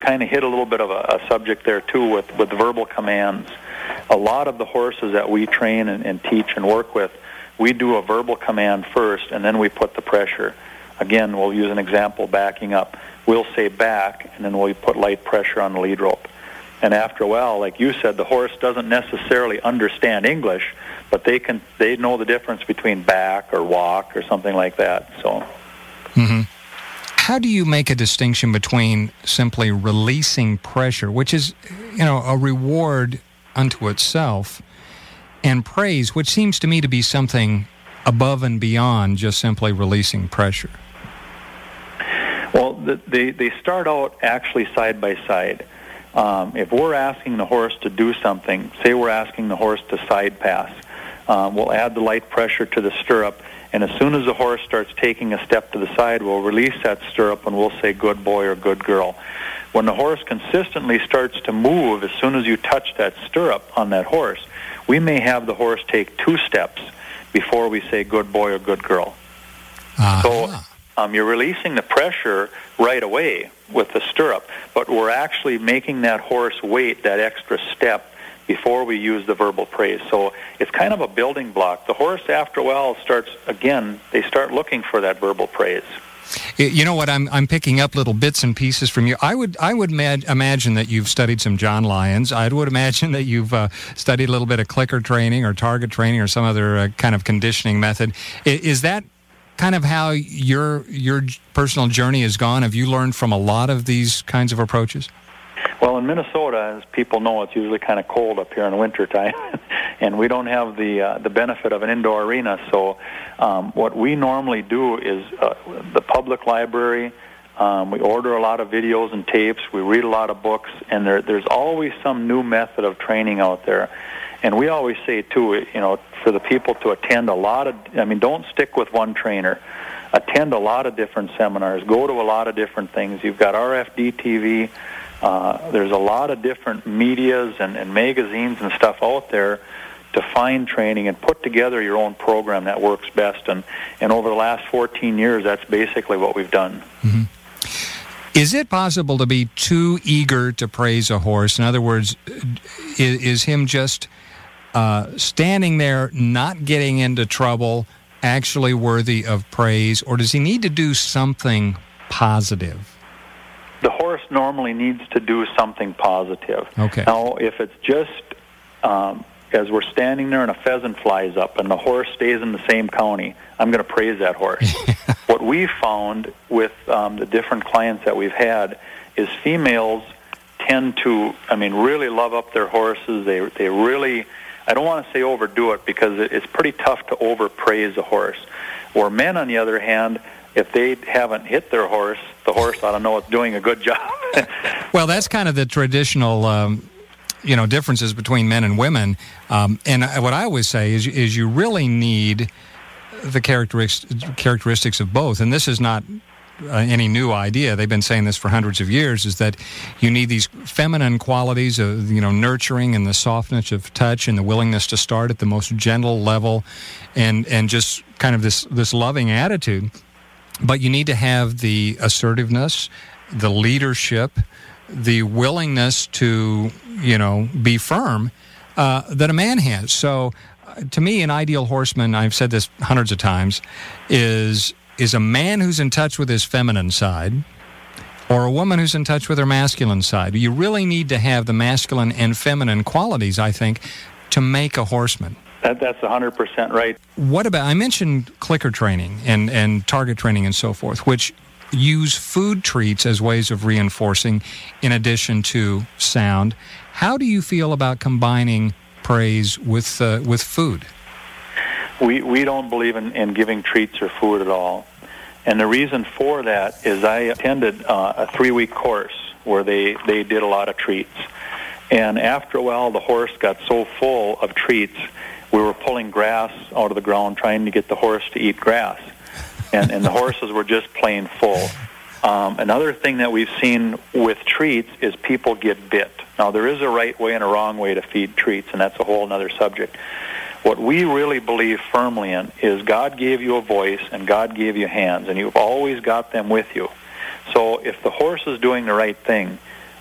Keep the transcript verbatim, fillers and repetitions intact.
kind of hit a little bit of a, a subject there too with, with verbal commands. A lot of the horses that we train and, and teach and work with, we do a verbal command first, and then we put the pressure. Again, we'll use an example backing up. We'll say back, and then we'll put light pressure on the lead rope. And after a while, like you said, the horse doesn't necessarily understand English, but they can they know the difference between back or walk or something like that. So. Mm-hmm. How do you make a distinction between simply releasing pressure, which is, you know, a reward unto itself, and praise, which seems to me to be something above and beyond just simply releasing pressure? Well, the, they, they start out actually side by side. Um, if we're asking the horse to do something, say we're asking the horse to side pass, um, we'll add the light pressure to the stirrup, and as soon as the horse starts taking a step to the side, we'll release that stirrup and we'll say good boy or good girl. When the horse consistently starts to move, as soon as you touch that stirrup on that horse, we may have the horse take two steps before we say good boy or good girl. Uh-huh. So um, you're releasing the pressure right away with the stirrup, but we're actually making that horse wait that extra step before we use the verbal praise. So it's kind of a building block. The horse, after a while, starts, again, they start looking for that verbal praise. You know what? I'm I'm picking up little bits and pieces from you. I would I would ma- imagine that you've studied some John Lyons. I would imagine that you've uh, studied a little bit of clicker training or target training or some other uh, kind of conditioning method. Is, is that kind of how your your personal journey has gone? Have you learned from a lot of these kinds of approaches? Well, in Minnesota, as people know, it's usually kind of cold up here in wintertime, and we don't have the uh, the benefit of an indoor arena. So um, what we normally do is uh, the public library, um, we order a lot of videos and tapes, we read a lot of books, and there, there's always some new method of training out there. And we always say, too, you know, for the people to attend a lot of, I mean, don't stick with one trainer. Attend a lot of different seminars. Go to a lot of different things. You've got R F D T V. Uh, there's a lot of different medias and, and magazines and stuff out there to find training and put together your own program that works best. And, and over the last fourteen years, that's basically what we've done. Mm-hmm. Is it possible to be too eager to praise a horse? In other words, is, is him just uh, standing there, not getting into trouble, actually worthy of praise, or does he need to do something positive? The horse normally needs to do something positive. Okay. Now, if it's just um, as we're standing there and a pheasant flies up and the horse stays in the same county, I'm going to praise that horse. What we found with um, the different clients that we've had is females tend to, I mean, really love up their horses. They they really, I don't want to say overdo it because it's pretty tough to overpraise a horse. Or men, on the other hand, if they haven't hit their horse, the horse ought to know it's doing a good job. Well, that's kind of the traditional, um, you know, differences between men and women. Um, and what I always say is, is you really need the characteristics characteristics of both. And this is not uh, any new idea. They've been saying this for hundreds of years, is that you need these feminine qualities of, you know, nurturing and the softness of touch and the willingness to start at the most gentle level and, and just kind of this, this loving attitude. But you need to have the assertiveness, the leadership, the willingness to, you know, be firm uh, that a man has. So, uh, to me, an ideal horseman, I've said this hundreds of times, is is a man who's in touch with his feminine side or a woman who's in touch with her masculine side. You really need to have the masculine and feminine qualities, I think, to make a horseman. That, that's one hundred percent right. What about, I mentioned clicker training and, and target training and so forth, which use food treats as ways of reinforcing in addition to sound. How do you feel about combining praise with uh, with food? We we don't believe in, in giving treats or food at all. And the reason for that is I attended uh, a three-week course where they, they did a lot of treats. And after a while, the horse got so full of treats, we were pulling grass out of the ground trying to get the horse to eat grass. And, and the horses were just plain full. Um, another thing that we've seen with treats is people get bit. Now, there is a right way and a wrong way to feed treats, and that's a whole other subject. What we really believe firmly in is God gave you a voice and God gave you hands, and you've always got them with you. So if the horse is doing the right thing,